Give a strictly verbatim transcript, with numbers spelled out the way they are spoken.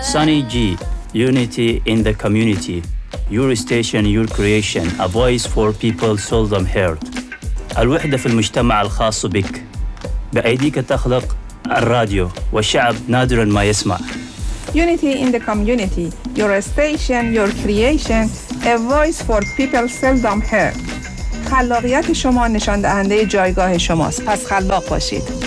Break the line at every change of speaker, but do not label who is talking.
Sunny G, unity in the community. Your station, your creation, a voice for people seldom heard. الوحدة في المجتمع الخاص بك. بأيديك تخلق الراديو والشعب نادراً ما يسمع.
Unity in the community. Your station, your creation, a voice for people seldom heard. خلاقیت شما نشان دهنده جایگاه شماست. پس خلاق باشید.